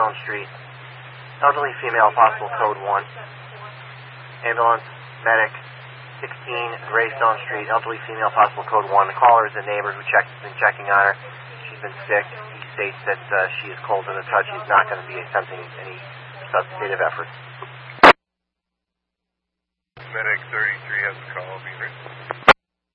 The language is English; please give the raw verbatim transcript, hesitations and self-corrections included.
Greystone Street. Elderly female, possible code one. Ambulance, medic, sixteen Greystone Street, elderly female, possible code one. The caller is a neighbor who checked, been checking on her. She's been sick. He states that uh, she is cold to the touch. He's not going to be attempting any substantive effort. Medic thirty-three has a call, Beaver.